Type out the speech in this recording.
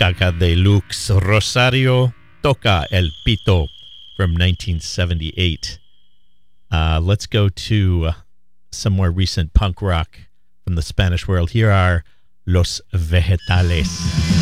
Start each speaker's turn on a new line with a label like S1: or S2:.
S1: Caca Deluxe. Rosario Toca El Pito from 1978. Let's go to some more recent punk rock from the Spanish world. Here are Los Vegetales.